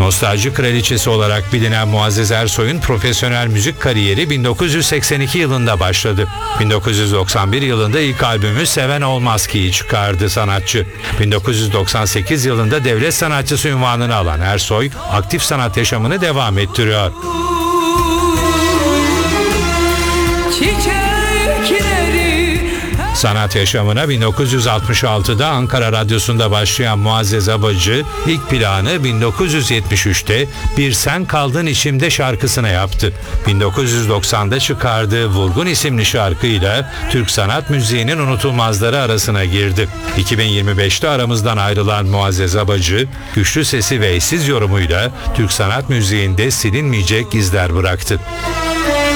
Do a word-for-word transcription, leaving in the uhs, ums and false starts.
Nostalji kraliçesi olarak bilinen Muazzez Ersoy'un profesyonel müzik kariyeri bin dokuz yüz seksen iki yılında başladı. bin dokuz yüz doksan bir yılında ilk albümü Seven Olmaz Ki'yi çıkardı sanatçı. bin dokuz yüz doksan sekiz yılında devlet sanatçısı unvanını alan Ersoy, aktif sanat yaşamını devam ettiriyor. Sanat yaşamına bin dokuz yüz altmış altıda Ankara Radyosu'nda başlayan Muazzez Abacı, ilk planı bin dokuz yüz yetmiş üçte Bir Sen Kaldın İçimde şarkısına yaptı. bin dokuz yüz doksanda çıkardığı Vurgun isimli şarkıyla Türk sanat müziğinin unutulmazları arasına girdi. iki bin yirmi beşte aramızdan ayrılan Muazzez Abacı, güçlü sesi ve eşsiz yorumuyla Türk sanat müziğinde silinmeyecek izler bıraktı.